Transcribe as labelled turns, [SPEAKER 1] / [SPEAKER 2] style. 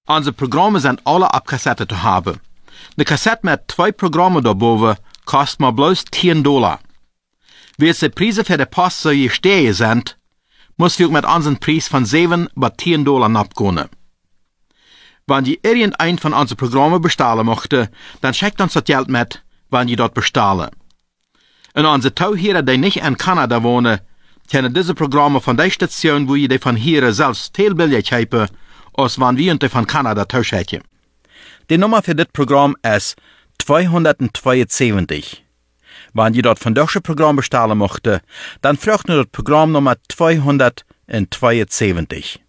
[SPEAKER 1] Unsere Programme sind alle ab Kassette zu haben. Eine Kassette mit 2 Programmen daarboven kostet maar bloß $10. Wie die Preise für die Post so gestiegen sind, muss wir mit unseren Preis von $7 bis $10 abgehen. Wenn ihr irgendein von unseren Programmen bestellen möchte, dann schickt uns das Geld mit, wenn ihr dort bestellen. Und unsere Tauhierer, die nicht in Kanada wohnen, können diese Programme von der Station, wo ihr die von hier selbst viel billiger haben, als wenn wir die von Kanada tauschen. Die Nummer für das Programm ist 272. Wenn ihr dort von deutschen Programm bestellen möchte, dann fragt nur das Programm Nummer 272.